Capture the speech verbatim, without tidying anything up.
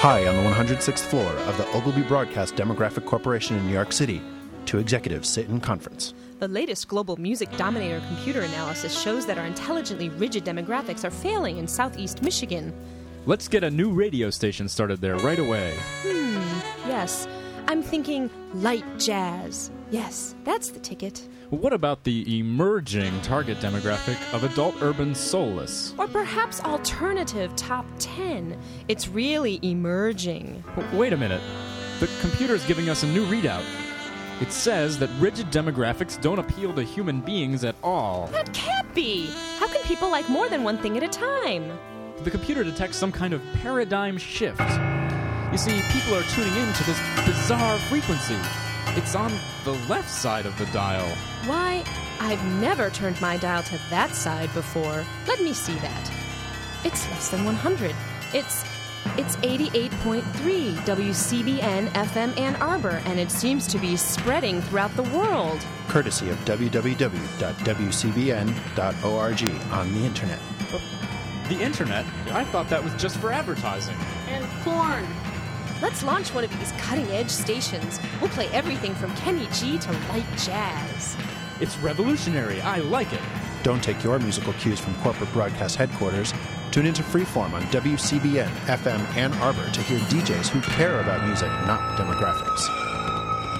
High on the one hundred sixth floor of the Ogilvy Broadcast Demographic Corporation in New York City, two executives sit in conference. The latest global music dominator computer analysis shows that our intelligently rigid demographics are failing in southeast Michigan. Let's get a new radio station started there right away. Hmm, yes. I'm thinking light jazz. Yes, that's the ticket. What about the emerging target demographic of adult urban soulless? Or perhaps alternative top ten. It's really emerging. W- wait a minute. The computer's giving us a new readout. It says that rigid demographics don't appeal to human beings at all. That can't be! How can people like more than one thing at a time? The computer detects some kind of paradigm shift. You see, people are tuning in to this bizarre frequency. It's on the left side of the dial. Why, I've never turned my dial to that side before. Let me see that. It's less than one hundred. It's it's eighty-eight point three W C B N F M Ann Arbor, and it seems to be spreading throughout the world. Courtesy of w w w dot w c b n dot org on the internet. The internet? I thought that was just for advertising. And porn. Let's launch one of these cutting-edge stations. We'll play everything from Kenny G to light jazz. It's revolutionary. I like it. Don't take your musical cues from corporate broadcast headquarters. Tune into Freeform on W C B N F M Ann Arbor to hear D Js who care about music, not demographics.